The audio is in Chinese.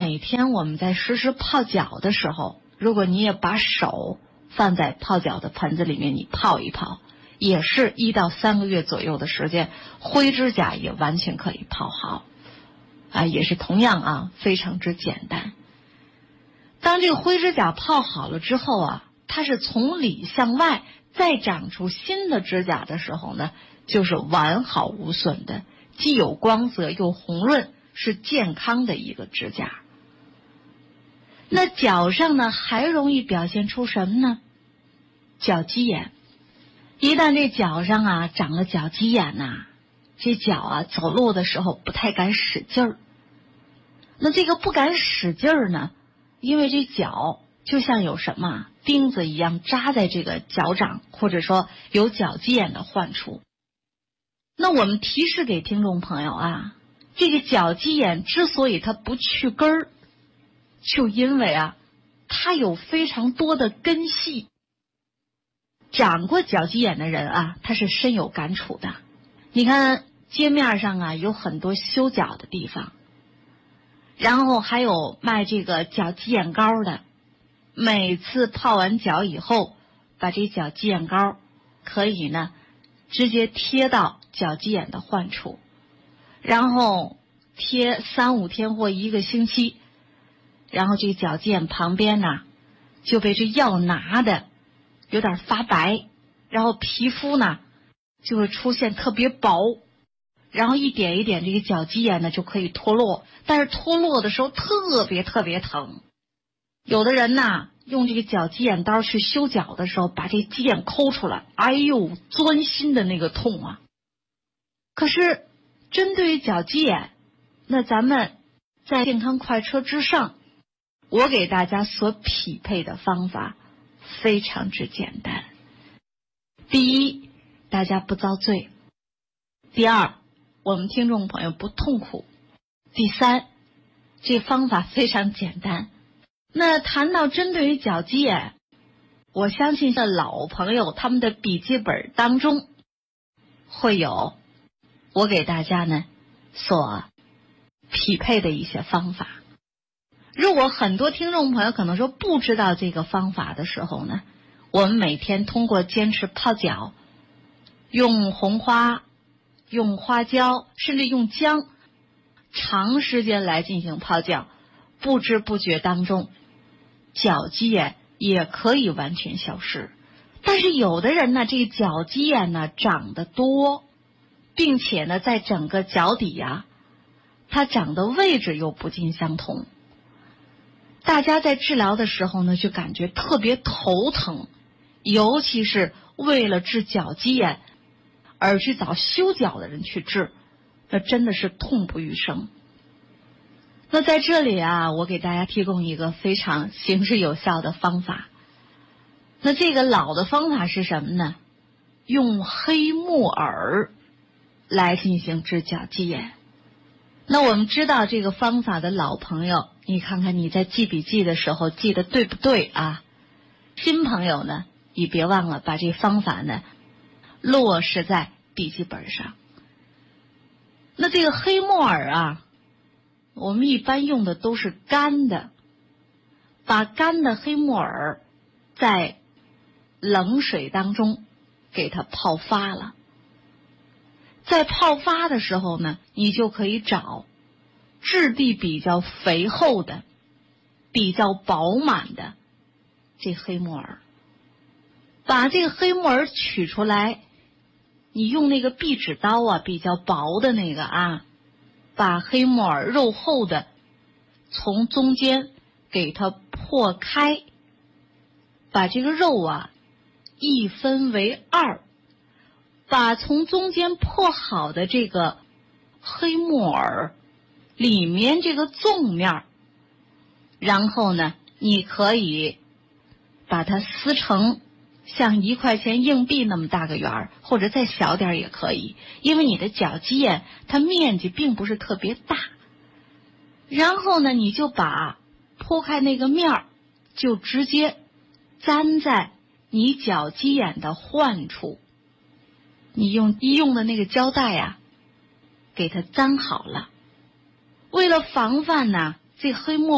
每天我们在实施泡脚的时候，如果你也把手放在泡脚的盆子里面，你泡一泡，也是1到3个月左右的时间，灰指甲也完全可以泡好啊，也是同样啊，非常之简单。当这个灰指甲泡好了之后啊，它是从里向外再长出新的指甲的时候呢，就是完好无损的，既有光泽又红润，是健康的一个指甲。那脚上呢还容易表现出什么呢？脚鸡眼。一旦这脚上啊长了脚鸡眼呐，这脚啊走路的时候不太敢使劲儿。那这个不敢使劲儿呢，因为这脚就像有什么钉子一样扎在这个脚掌，或者说有脚鸡眼的患处。那我们提示给听众朋友啊，这个脚鸡眼之所以它不去根儿，就因为啊它有非常多的根系。长过脚鸡眼的人啊，他是深有感触的。你看街面上啊有很多修脚的地方，然后还有卖这个脚鸡眼膏的，每次泡完脚以后，把这脚鸡眼膏可以呢直接贴到脚鸡眼的患处，然后贴3、5天或1个星期，然后这个脚鸡眼旁边呢就被这药拿的有点发白，然后皮肤呢就会出现特别薄，然后一点一点这个脚鸡眼呢就可以脱落，但是脱落的时候特别疼。有的人呢用这个脚鸡眼刀去修脚的时候，把这鸡眼抠出来，哎呦，钻心的那个痛啊！可是针对于脚鸡眼，那咱们在健康快车之上，我给大家所匹配的方法非常之简单。第一，大家不遭罪；第二，我们听众朋友不痛苦；第三，这方法非常简单。那谈到针对于脚鸡眼，我相信这老朋友他们的笔记本当中会有我给大家呢所匹配的一些方法。如果很多听众朋友可能说不知道这个方法的时候呢，我们每天通过坚持泡脚，用红花、用花椒，甚至用姜，长时间来进行泡脚，不知不觉当中脚鸡眼也可以完全消失。但是有的人呢，这个脚鸡眼呢长得多，并且呢在整个脚底啊，它长的位置又不尽相同，大家在治疗的时候呢就感觉特别头疼，尤其是为了治脚鸡眼而去找修脚的人去治，那真的是痛不欲生。那在这里啊，我给大家提供一个非常行之有效的方法。那这个老的方法是什么呢？用黑木耳来进行治脚鸡眼。那我们知道这个方法的老朋友，你看看你在记笔记的时候记得对不对啊？新朋友呢，你别忘了把这方法呢落实在笔记本上。那这个黑木耳啊，我们一般用的都是干的，把干的黑木耳在冷水当中给它泡发了。在泡发的时候呢，你就可以找质地比较肥厚的、比较饱满的这黑木耳，把这个黑木耳取出来，你用那个壁纸刀啊，比较薄的那个啊，把黑木耳肉厚的从中间给它破开，把这个肉啊一分为2，把从中间破好的这个黑木耳里面这个纵面，然后呢你可以把它撕成像1块钱硬币那么大个圆儿，或者再小点也可以，因为你的脚鸡眼它面积并不是特别大。然后呢你就把剖开那个面儿就直接粘在你脚鸡眼的患处，你用医用的那个胶带啊给它粘好了。为了防范呢这黑木